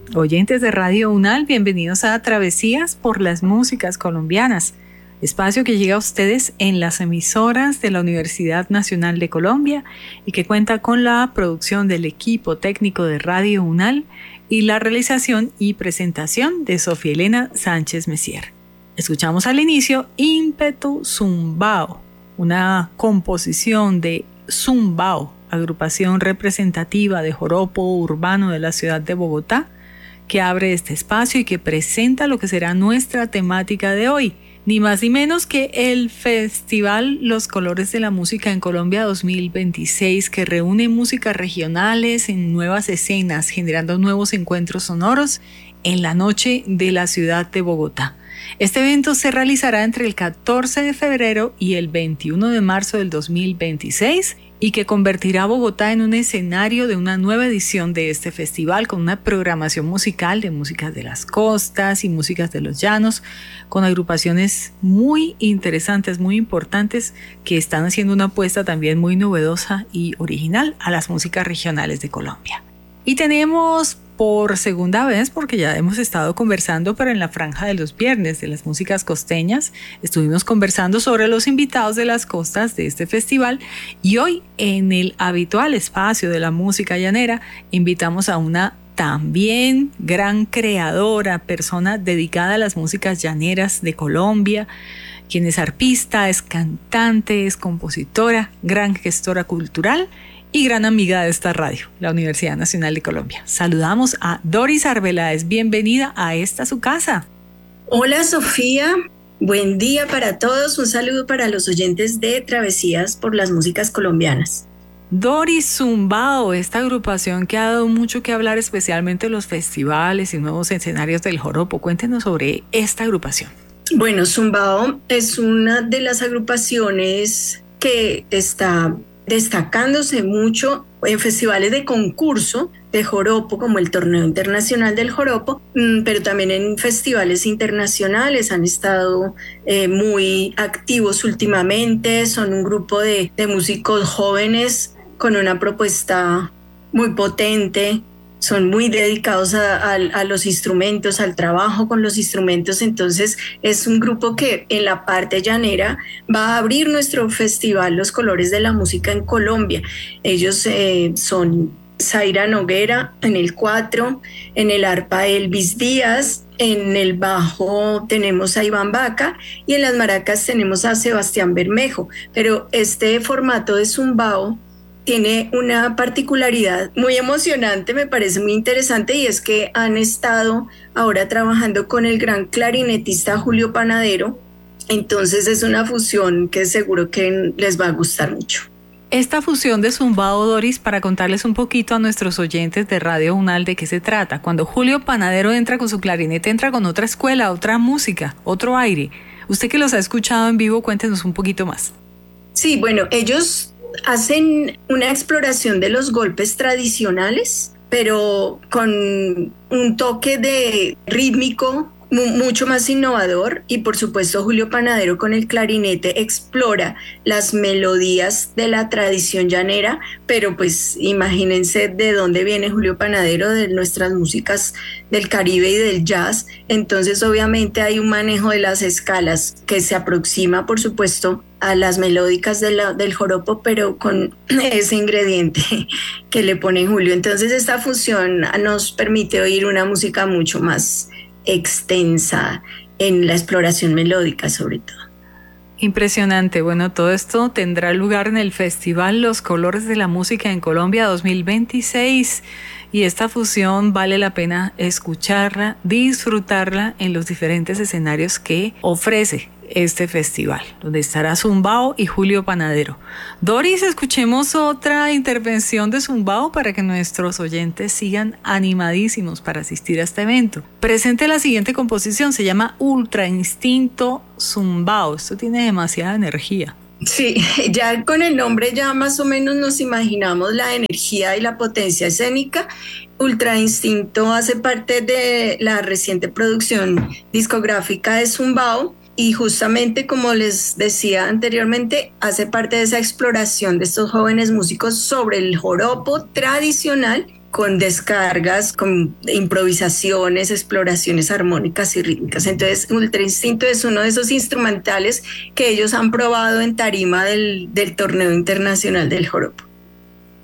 Oyentes de Radio UNAL, bienvenidos a Travesías por las Músicas Colombianas, espacio que llega a ustedes en las emisoras de la Universidad Nacional de Colombia y que cuenta con la producción del equipo técnico de Radio UNAL y la realización y presentación de Sofía Elena Sánchez Messier. Escuchamos al inicio Ímpetu Zumbao, una composición de Zumbao, agrupación representativa de joropo urbano de la ciudad de Bogotá, que abre este espacio y que presenta lo que será nuestra temática de hoy, ni más ni menos que el Festival Los Colores de la Música en Colombia 2026, que reúne músicas regionales en nuevas escenas, generando nuevos encuentros sonoros en la noche de la ciudad de Bogotá. Este evento se realizará entre el 14 de febrero y el 21 de marzo del 2026 y que convertirá a Bogotá en un escenario de una nueva edición de este festival con una programación musical de músicas de las costas y músicas de los llanos, con agrupaciones muy interesantes, muy importantes, que están haciendo una apuesta también muy novedosa y original a las músicas regionales de Colombia. Y tenemos por segunda vez, porque ya hemos estado conversando, pero en la franja de los viernes de las músicas costeñas, estuvimos conversando sobre los invitados de las costas de este festival, y hoy en el habitual espacio de la música llanera invitamos a una también gran creadora, persona dedicada a las músicas llaneras de Colombia, quien es arpista, es cantante, es compositora, gran gestora cultural y gran amiga de esta radio, la Universidad Nacional de Colombia. Saludamos a Doris Arbeláez. Bienvenida a esta su casa. Hola Sofía, buen día para todos. Un saludo para los oyentes de Travesías por las Músicas Colombianas. Doris Zumbao, esta agrupación que ha dado mucho que hablar, especialmente en los festivales y nuevos escenarios del joropo. Cuéntenos sobre esta agrupación. Bueno, Zumbao es una de las agrupaciones que está destacándose mucho en festivales de concurso de joropo, como el Torneo Internacional del Joropo, pero también en festivales internacionales. Han estado muy activos últimamente. Son un grupo de músicos jóvenes con una propuesta muy potente. Son muy dedicados a los instrumentos, al trabajo con los instrumentos. Entonces es un grupo que en la parte llanera va a abrir nuestro festival Los Colores de la Música en Colombia. Ellos son Zaira Noguera en el 4, en el arpa Elvis Díaz, en el bajo tenemos a Iván Vaca y en las maracas tenemos a Sebastián Bermejo. Pero este formato de Zumbao tiene una particularidad muy emocionante, me parece muy interesante, y es que han estado ahora trabajando con el gran clarinetista Julio Panadero. Entonces es una fusión que seguro que les va a gustar mucho. Esta fusión de Zumbao, Doris, para contarles un poquito a nuestros oyentes de Radio UNAL de qué se trata. Cuando Julio Panadero entra con su clarinete, entra con otra escuela, otra música, otro aire. Usted que los ha escuchado en vivo, cuéntenos un poquito más. Sí, bueno, ellos hacen una exploración de los golpes tradicionales, pero con un toque de rítmico mucho más innovador, y por supuesto Julio Panadero con el clarinete explora las melodías de la tradición llanera, pero pues imagínense de dónde viene Julio Panadero, de nuestras músicas del Caribe y del jazz. Entonces obviamente hay un manejo de las escalas que se aproxima por supuesto a las melódicas del joropo, pero con ese ingrediente que le pone Julio. Entonces esta fusión nos permite oír una música mucho más extensa en la exploración melódica sobre todo. Impresionante. Bueno, todo esto tendrá lugar en el Festival Los Colores de la Música en Colombia 2026 y esta fusión vale la pena escucharla, disfrutarla en los diferentes escenarios que ofrece este festival, donde estará Zumbao y Julio Panadero. Doris, escuchemos otra intervención de Zumbao para que nuestros oyentes sigan animadísimos para asistir a este evento. Presente la siguiente composición, se llama Ultra Instinto Zumbao. Esto tiene demasiada energía. Sí, ya con el nombre ya más o menos nos imaginamos la energía y la potencia escénica. Ultra Instinto hace parte de la reciente producción discográfica de Zumbao. Y justamente, como les decía anteriormente, hace parte de esa exploración de estos jóvenes músicos sobre el joropo tradicional con descargas, con improvisaciones, exploraciones armónicas y rítmicas. Entonces, Ultra Instinto es uno de esos instrumentales que ellos han probado en tarima del Torneo Internacional del Joropo.